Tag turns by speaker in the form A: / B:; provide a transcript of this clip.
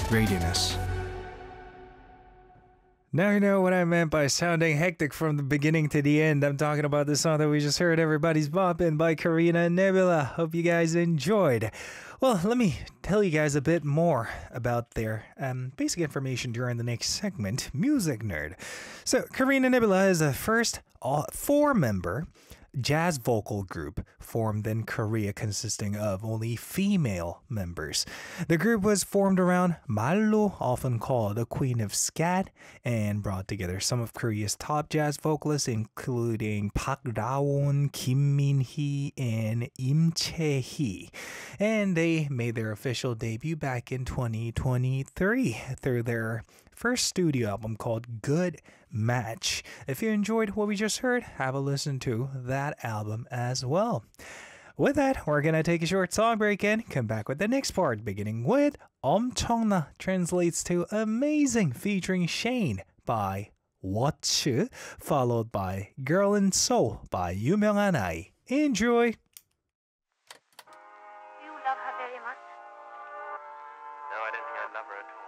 A: Radiance. Now you know what I meant by sounding hectic from the beginning to the end. I'm talking about the song that we just heard, Everybody's Boppin' by Karina and Nebula. Hope you guys enjoyed. Well, let me tell you guys a bit more about their basic information during the next segment, Music Nerd. So, Karina Nebula is the first four-member jazz vocal group formed in Korea consisting of only female members. The group was formed around Mallo, often called the Queen of Scat, and brought together some of Korea's top jazz vocalists including Park Rawon, Kim Min-hee, and Im Chae-hee. And they made their official debut back in 2023 through their first studio album called Good Match. If you enjoyed what we just heard, have a listen to that album as well. With that, we're gonna take a short song break and come back with the next part, beginning with 엄청나, translates to amazing, featuring Shane by Watch, followed by Girl in Seoul by 유명한 아이. Enjoy!
B: You love her very much?
C: No, I don't think I love her at all.